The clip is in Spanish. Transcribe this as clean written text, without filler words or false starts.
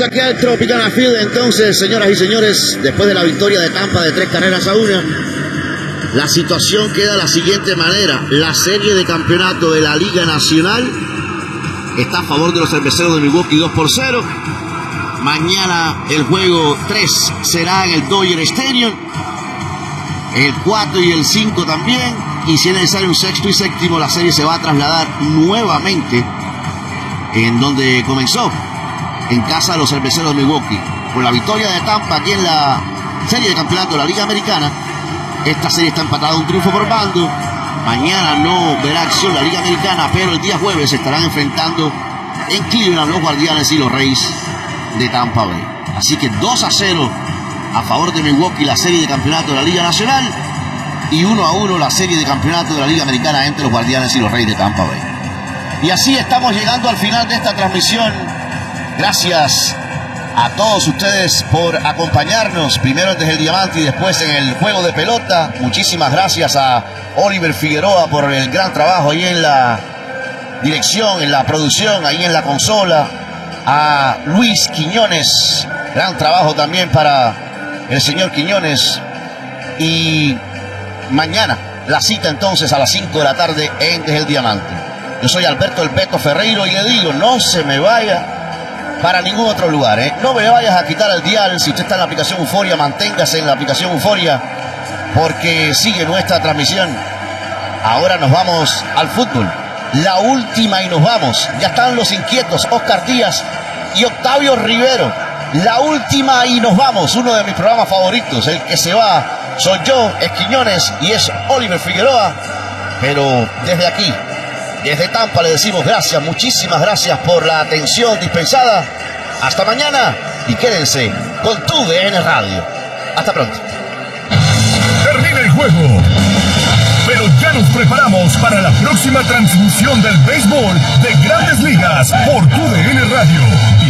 Comienza aquí al Tropicana Field, entonces, señoras y señores, después de la victoria de Tampa de 3-1, la situación queda de la siguiente manera. La serie de campeonato de la Liga Nacional está a favor de los cerveceros de Milwaukee 2-0. Mañana el juego 3 será en el Dodger Stadium, el 4 y el 5 también, y si es necesario un sexto y séptimo, la serie se va a trasladar nuevamente en donde comenzó, en casa de los cerveceros de Milwaukee. Por la victoria de Tampa aquí en la serie de campeonato de la Liga Americana, esta serie está empatada, un triunfo por bando. Mañana no verá acción la Liga Americana, pero el día jueves se estarán enfrentando en Cleveland los Guardianes y los Reyes de Tampa Bay. Así que 2-0 a favor de Milwaukee la serie de campeonato de la Liga Nacional, y 1-1 la serie de campeonato de la Liga Americana entre los Guardianes y los Reyes de Tampa Bay. Y así estamos llegando al final de esta transmisión. Gracias a todos ustedes por acompañarnos, primero desde el Diamante y después en el juego de pelota. Muchísimas gracias a Oliver Figueroa por el gran trabajo ahí en la dirección, en la producción, ahí en la consola. A Luis Quiñones, gran trabajo también para el señor Quiñones. Y mañana la cita entonces a las 5 de la tarde en Desde el Diamante. Yo soy Alberto El Beto Ferreiro y le digo, no se me vaya para ningún otro lugar, ¿eh? No me vayas a quitar el dial. Si usted está en la aplicación Euforia, manténgase en la aplicación Euforia, porque sigue nuestra transmisión. Ahora nos vamos al fútbol. La última y nos vamos. Ya están los inquietos Oscar Díaz y Octavio Rivero. La última y nos vamos. Uno de mis programas favoritos. El que se va soy yo, es Quiñones y es Oliver Figueroa. Pero desde aquí, desde Tampa, le decimos gracias, muchísimas gracias por la atención dispensada. Hasta mañana y quédense con tu DN Radio. Hasta pronto. Termina el juego, pero ya nos preparamos para la próxima transmisión del béisbol de Grandes Ligas por tu DN Radio.